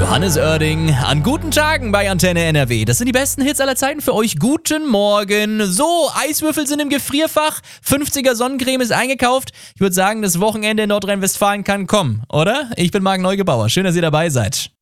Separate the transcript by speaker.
Speaker 1: Johannes Oerding an guten Tagen bei Antenne NRW. Das sind die besten Hits aller Zeiten für euch. Guten Morgen. So, Eiswürfel sind im Gefrierfach, 50er Sonnencreme ist eingekauft. Ich würde sagen, das Wochenende in Nordrhein-Westfalen kann kommen, oder? Ich bin Marc Neugebauer. Schön, dass ihr dabei seid.